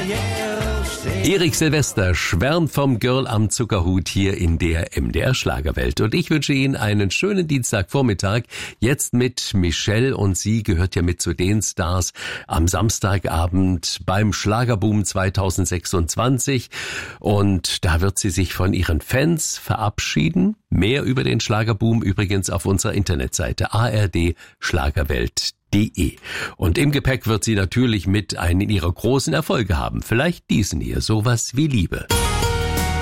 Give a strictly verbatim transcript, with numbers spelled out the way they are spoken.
Karriere steht. Erik Silvester schwärmt vom Girl am Zuckerhut hier in der M D R Schlagerwelt. Und ich wünsche Ihnen einen schönen Dienstagvormittag. Jetzt mit Michelle, und sie gehört ja mit zu den Stars am Samstagabend beim Schlagerboom zwanzig sechsundzwanzig. Und da wird sie sich von ihren Fans verabschieden. Mehr über den Schlagerboom übrigens auf unserer Internetseite a r d schlagerwelt punkt de. Und im Gepäck wird sie natürlich mit einen ihrer großen Erfolge haben. Vielleicht diesen hier, Sowas wie Liebe.